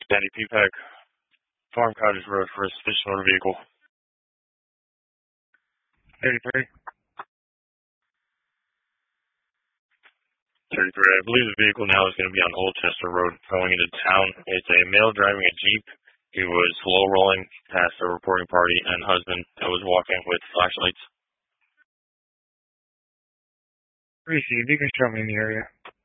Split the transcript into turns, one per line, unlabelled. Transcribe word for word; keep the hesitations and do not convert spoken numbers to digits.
Danny P-Pack, Farm Cottage Road for a suspicious motor vehicle. thirty-three. thirty-three. I believe the vehicle now is going to be on Old Chester Road going into town. It's a male driving a Jeep. He was slow rolling past a reporting party and husband that was walking with flashlights.
Received. You can show me in the area.